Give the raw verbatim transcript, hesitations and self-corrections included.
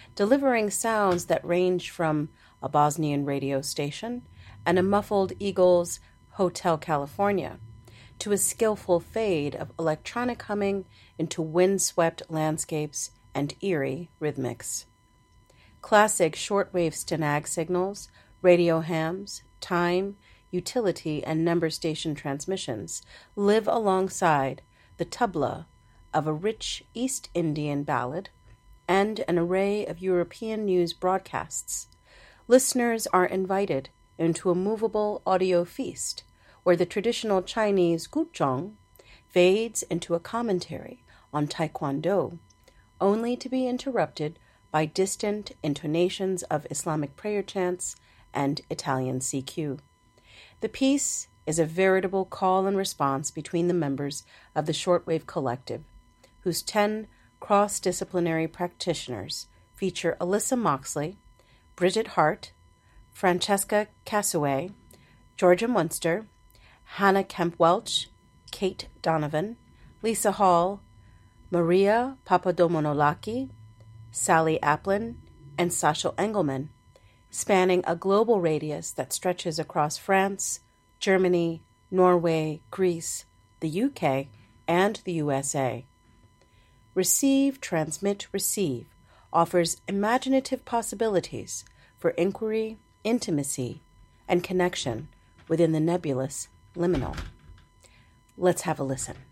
delivering sounds that range from a Bosnian radio station and a muffled Eagles Hotel California to a skillful fade of electronic humming into windswept landscapes and eerie rhythmics. Classic shortwave Stenag signals, radio hams, time, utility, and number station transmissions live alongside the tabla of a rich East Indian ballad and an array of European news broadcasts. Listeners are invited into a movable audio feast where the traditional Chinese guzheng fades into a commentary on Taekwondo, only to be interrupted by distant intonations of Islamic prayer chants and Italian C Q. The piece is a veritable call and response between the members of the Shortwave Collective, whose ten cross-disciplinary practitioners feature Alyssa Moxley, Bridget Hart, Francesca Cassaway, Georgia Munster, Hannah Kemp-Welch, Kate Donovan, Lisa Hall, Maria Papadomonolaki, Sally Applin, and Sasha Engelman, spanning a global radius that stretches across France, Germany, Norway, Greece, the U K, and the U S A. Receive, Transmit, Receive offers imaginative possibilities for inquiry, intimacy, and connection within the nebulous liminal. Let's have a listen.